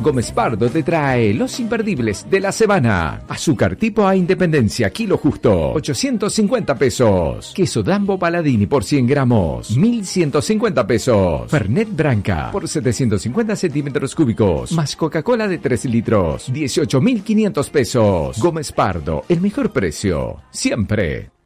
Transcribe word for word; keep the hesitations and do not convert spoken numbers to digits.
Gómez Pardo te trae los imperdibles de la semana. Azúcar tipo A Independencia, kilo justo, ochocientos cincuenta pesos. Queso Dambo Paladini por cien gramos, mil ciento cincuenta pesos. Fernet Branca por setecientos cincuenta centímetros cúbicos, más Coca-Cola de tres litros, dieciocho mil quinientos pesos. Gómez Pardo, el mejor precio, siempre.